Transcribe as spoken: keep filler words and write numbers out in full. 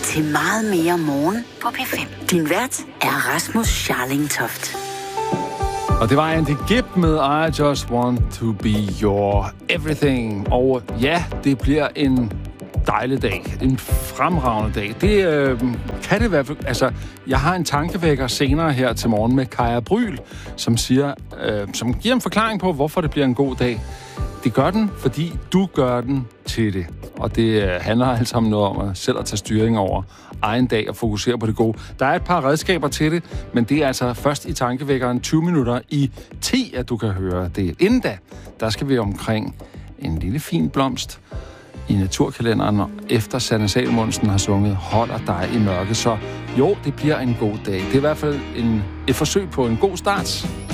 til meget mere morgen på P fem. Din vært er Rasmus Scharlingtoft. Og det var Andy Gibb med I Just Want To Be Your Everything. Og ja, det bliver en dejlig dag. En fremragende dag. Det øh, kan det i hvert fald. Altså, jeg har en tankevækker senere her til morgen med Kaja Bryl, som siger, øh, som giver en forklaring på, hvorfor det bliver en god dag. Det gør den, fordi du gør den til det. Og det øh, handler alt sammen noget om at selv at tage styring over egen dag og fokusere på det gode. Der er et par redskaber til det, men det er altså først i tankevækkeren tyve minutter i ti, at du kan høre det. Inden da, der skal vi omkring en lille fin blomst i naturkalenderen, efter Sanne Salomonsen har sunget Holder dig i mørke. Så jo, det bliver en god dag. Det er i hvert fald en, et forsøg på en god start.